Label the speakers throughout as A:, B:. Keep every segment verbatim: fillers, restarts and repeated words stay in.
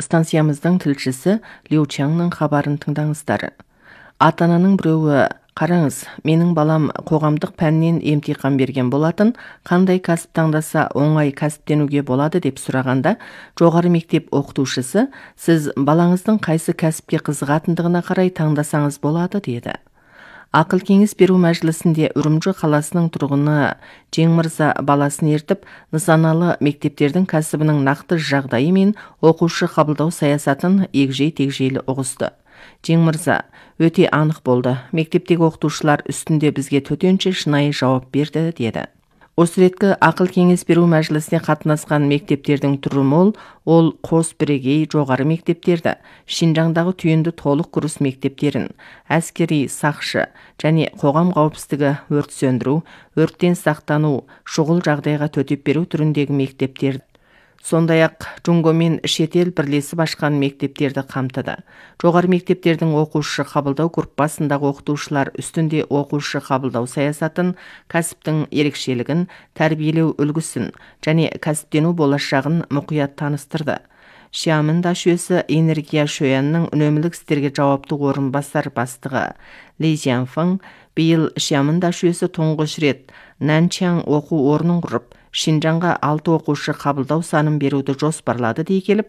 A: Станциямыздың тілшісі Лю Чаңның хабарын тыңдаңыздар. Ата-ананың біреуі: "Қараңыз, менің балам қоғамдық пәннен емтихан берген болатын, қандай кәсіп таңдаса оңай кәсіптенуге болады?" деп сұрағанда, жоғары мектеп оқытушысы: "Сіз балаңыздың қайсы кәсіпке қызығатындығына қарай таңдасаңыз болады" деді. Ақыл кеңес беру мәжілісінде Үрімжі қаласының тұрғыны Жең мырза баласын ертіп, нысаналы мектептердің кәсібінің нақты жағдайы мен оқушы қабылдау саясатын егжей-тегжейлі ұғысты. Жең мырза: "Өте анық болды. Мектептегі оқытушылар үстінде бізге төтенше шынайы жауап берді" деді. Осы реткі ақыл кеңес беру мәжілісіне қатынасқан мектептердің түрі мол, ол қос бірегей жоғары мектептерді, Шинжаңдағы түйінді толық курс мектептерін, әскери, сақшы және қоғам қауіпсіздігі, өрт сөндіру, өрттен сақтану, шұғыл жағдайға төтеп беру түріндегі мектептерді, сондай-ақ Джунго мен шетел бірлесіп ашқан мектептерді қамтыды. Жоғары мектептердің оқушы қабылдау группасындағы оқытушылар үстінде оқушы қабылдау саясатын, кәсіптің ерекшелігін, тәрбиелеу үлгісін және кәсіптену болашағын мұқият таныстырды. Шиамында шөесі энергия шөянның үнемлік істерге жауапты орынбасар бастығы Ли Жианфeng биыл Шиамында шөесі тұңғыш рет Нанчяң оқу орнын құрып, Шинжаңға алты оқушы қабылдау санын беруді жоспарлады дей келіп,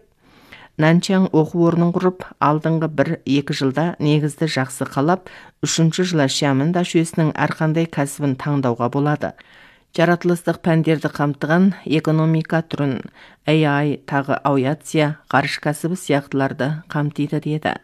A: Нанчяң оқу орнын құрып, алдыңғы бір-екі жылда негізді жақсы қалап, үшінші жылы Шиамында шөесінің әрқандай кәсібін таңдауға болады. Жаратылыстық пәндерді қамтыған экономика түрін, А I, тағы авиация, ғарыш кәсібі сияқтыларды қамтиды деді.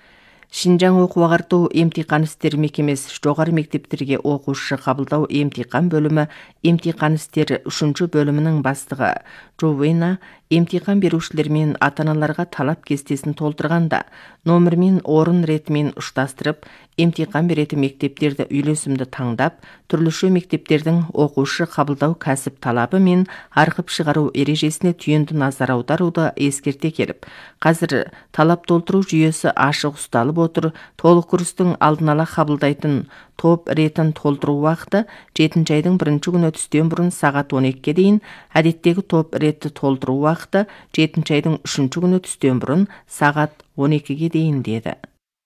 A: Шинжаң оқу-ағарту емтиқан істері мекемесі жоғары мектептерге оқушы қабылдау емтиқан бөлімі емтиқан істері үшінші бөлімінің бастығы Джовена емтиқан берушілер мен ата-аналарға талап кестесін толтырғанда, номер мен орын ретімен ұштастырып, емтиқан беретін мектептерді үйлесімді таңдап, түрліше мектептердің оқушы қабылдау кәсіп талабы мен арқып шығару ережесіне түйінді назар аударуды ескерте келіп, қазір талап толтыру жүйесі ашық ұсталып отыр, толық курстың алдын ала қабылдайтын топ ретін толтыру уақыты жетінші айдың бірінші күні түстен бұрын сағат он екіге дейін, әдеттегі топ ретті толтыру уақыты жетінші айдың үшінші күні түстен бұрын сағат он екіге дейін деді.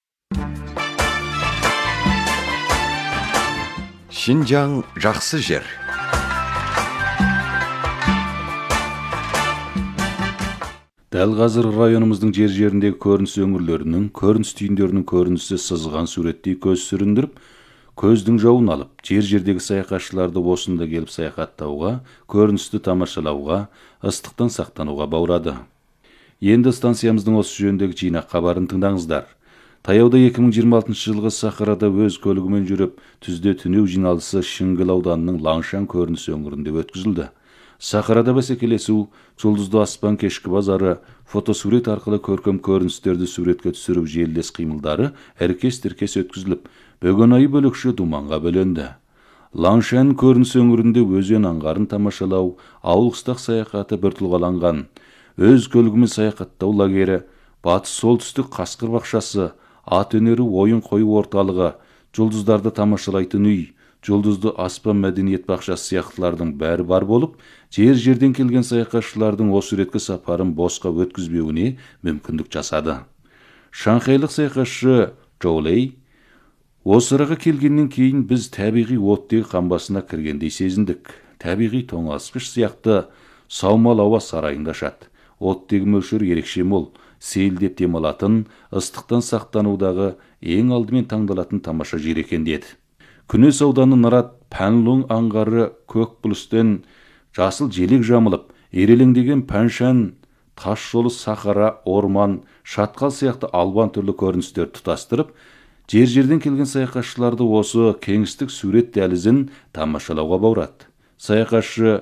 B: Шинжаң жақсы жер.
C: Дәл қазір районымыздың жер-жеріндегі көрініс өңірлерінің, көрініс түйіндерінің көрінісі сызған суреттей көз сүріндіріп, көздің жауын алып, жер-жердегі саяхатшыларды осында келіп саяхаттауға, көріністі тамашалауға, ыстықтан сақтануға баурады. Енді станциямыздың осы жөніндегі жинақ хабарын тыңдаңыздар. Таяуда екі мың жиырма алтыншы жылғы Сахарада өз көлігімен жүріп, түзде түнеу жиналысы Шыңгыл ауданының Лаңшан көрініс өңірінде өткізілді. Сахарада бәсекелесу, жұлдызды аспан кешкі базары, фотосурет арқылы көркем көріністерді суретке түсіріп желілес қимылдары әркес-тіркес өткізіліп, бөгенайы бөлекше думанға бөленді. Лаңшан көрініс өңірінде өзен аңғарын тамашалау, ауыл қыстақ саяхаты біртұлғаланған. Өз көлігімен саяхаттау лагері, батыс солтүстік қасқыр бақшасы, ат өнері ойын қою орталығы, жұлдыздарды тамашалайтын үй, жұлдызды аспан мәдениет бақшасы сияқтылардың бәрі бар болып, жер-жерден келген саяхатшылардың осы реткі сапарын босқа өткізбеуіне мүмкіндік жасады. Шанхайлық саяхатшы Джоу Лей: "Осы араға келгеннен кейін біз табиғи оттегі қамбасына кіргендей сезіндік. Табиғи тоңазытқыш сияқты саумал ауа сарайында шат. Оттегі мөлшері ерекше мол, сейілдеп демалатын, ыстықтан сақтанудағы ең алдымен таңдалатын тамаша жер екен" деді. Күнес ауданы Нарат Пәнлұң аңғары көк бұлыстен жасыл желек жамылып, ерелеңдеген Пәншан тас жолы сахара, орман, шатқал сияқты алуан түрлі көріністер тұтастырып, жер-жерден келген саяхатшыларды осы кеңістік сурет дәлізін тамашалауға баурады. Саяхатшы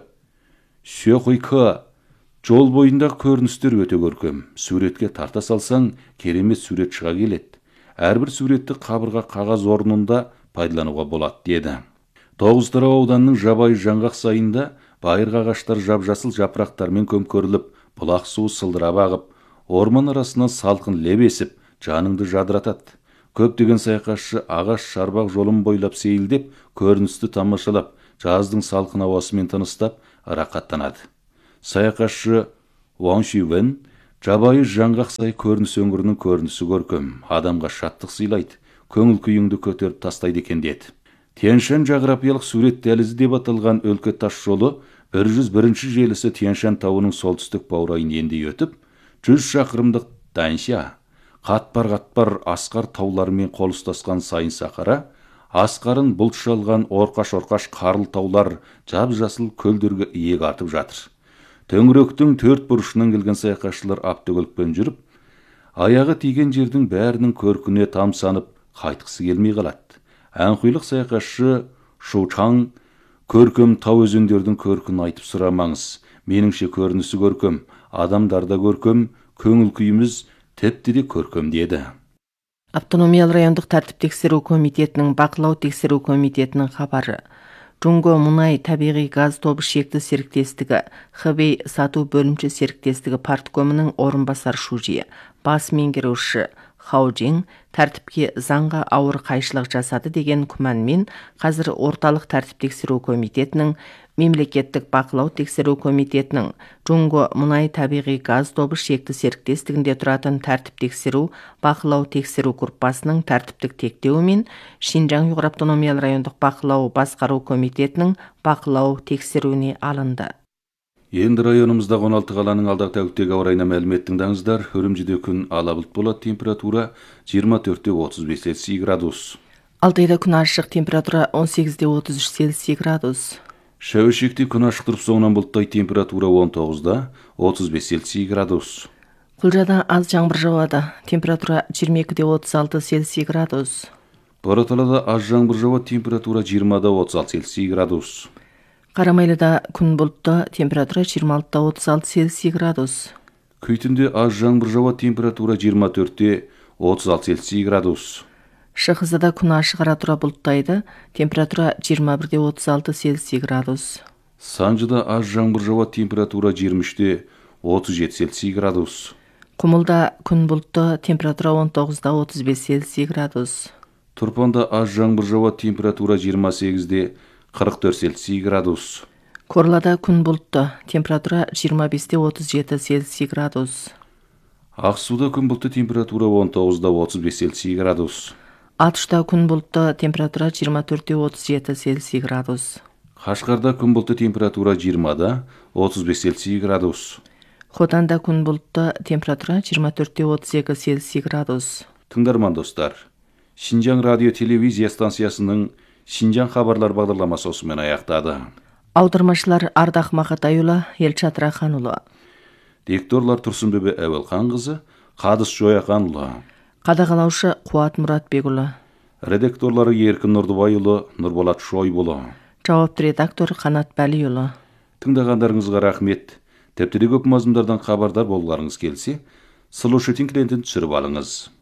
C: Сүйқойқы: "Жол бойындағы көріністер өте көркем. Суретке тарта салсаң, керемет сурет шыға келеді. Әрбір суретті қабырға қағаз орнында пайдалануға болады" деді. Тоғызтарау ауданының Жабай жаңғақ сайында байырғы ағаштар жап-жасыл жапырақтармен көмкеріліп, бұлақ суы сылдырап ағып, орман арасынан салқын леп есіп, жаныңды жадыратады. Көптеген саяхатшы ағаш шарбақ жолын бойлап сейілдеп, көріністі тамашалап, жаздың салқын ауасымен тыныстап, рақаттанады. Саяхатшы Ван Шивен Жабайы жаңғақсай көрініс өңірінің көрінісі көркем, адамға шаттық сыйлайды, көңіл күйіңді көтеріп тастайды екен деді. Тянь-Шань жағрапиялық сурет дәлізі деп аталған өлке тас жолы бір жүз бірінші желісі Тянь-Шань тауының солтүстік баурайын енді өтіп, жүз шақырымдық Даньша, қатпар-қатпар асқар тауларымен қол ұстасқан сайын сахара, асқарын бұлт шалған орқаш-орқаш қарлы таулар жап-жасыл көлдерге иек артып жатыр. Төңіректің төрт бұрышынан келген саяхатшылар автокөлікпен жүріп, аяғы тиген жердің бәрінің көркіне тамсанып, қайтқысы келмей қалады. Әнқұйлық саяхатшы Шучаң көркем тау өзендердің көркін айтып сұрамаңыз. Меніңше көрінісі көркем, адамдарда көркем, көңіл күйіміз тіпті де көркем деді.
A: Автономиялы райондық тәртіп тексеру комитетінің бақылау тексеру комитетінің хабары. Джунго мұнай табиғи газ тобы шекті серіктестігі, Хэбэй сату бөлімші серіктестігі парткомының орынбасар шужи, бас меңгеруші Хаужин тәртіпке заңға ауыр қайшылық жасады деген күмәнмен қазір орталық тәртіп тексеру комитетінің, мемлекеттік бақылау тексеру комитетінің, Джунго мұнай табиғи газ тобы шекті серіктестігінде тұратын тәртіп тексеру бақылау тексеру группасының тәртіптік тектеуі мен Шинжаң Ұйғыр автономиялы райондық бақылау басқару комитетінің бақылау тексеруіне алынды.
C: Енді районымыздағы он алты қаланың алдағы тәуліктегі ауа райына мәлімет тыңдаңыздар. Үрімжіде күн ала бұлт болады, температура жиырма төрт отыз бес Цельсий градус.
A: Алтайда күн ашық, температура он сегіз отыз үш Цельсий градус.
C: Шәуешекте күн ашық тұрып, соңынан бұлттай, температура он тоғыз отыз бес Цельсий градус.
A: Құлжада аз жаңбыр жауады, температура жиырма екі отыз алты Цельсий градус.
C: Бораталада аз жаңбыр жауады, температура жиырма отыз алты Цельсий градус.
A: Қарамайлыда күн бұлтты, температура жиырма алты отыз алты Цельсий градус.
C: Күйтінде аз жаңбыр жауады, температура жиырма төрт отыз алты Цельсий градус.
A: Шығызда күн ашық, ара тұра бұлттайды, температура жиырма бір отыз алты Цельсий градус.
C: Санжыда аз жаңбыр жауады, температура жиырма үш отыз жеті Цельсий градус.
A: Құмылда күн бұлтты, температура он тоғыз отыз бес Цельсий градус.
C: Тұрпанда аз жаңбыр жауады, температура жиырма сегіз қырық төрт Цельсий градус.
A: Корлада күн бұлтты, температура жиырма бес отыз жеті Цельсий градус.
C: Ақсуда күн бұлтты, температура он тоғыз отыз бес Цельсий градус.
A: Атышта күн бұлтты, температура жиырма төрт отыз жеті Цельсий градус.
C: Қашқарда күн бұлтты, температура жиырма отыз бес Цельсий градус.
A: Хотанда күн бұлтты, температура жиырма төрт отыз екі Цельсий градус.
C: Тыңдарман достар, Шинжаң радио телевизия станциясының Шинжаң хабарлар бағдарламасы осымен аяқтады.
A: Аудармашылар Ардақ Мақатайұлы, Елшат Раханұлы.
C: Дикторлар Тұрсынбөбе Әуелханқызы, Қадыс Жояқанұлы.
A: Қадағалаушы Қуат Мұратбекұлы.
C: Редакторлары Еркін Нұрдыбайұлы, Нұрболат Шойбұлы.
A: Жауапты редактор Қанат Бәлиұлы.
C: Тыңдағандарыңызға рахмет. Тәптіде көп мазмұндардан хабардар болғарыңыз келсе, слушатель клиентін түсіріп алыңыз.